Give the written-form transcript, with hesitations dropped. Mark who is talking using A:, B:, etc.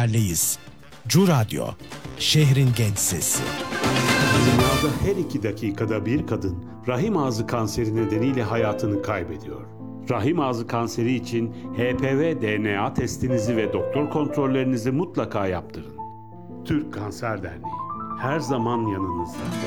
A: sizlerleyiz. Cu Radyo, şehrin genç sesi.
B: Dünyada her 2 dakikada bir kadın rahim ağzı kanseri nedeniyle hayatını kaybediyor. Rahim ağzı kanseri için HPV DNA testinizi ve doktor kontrollerinizi mutlaka yaptırın. Türk Kanser Derneği her zaman yanınızda.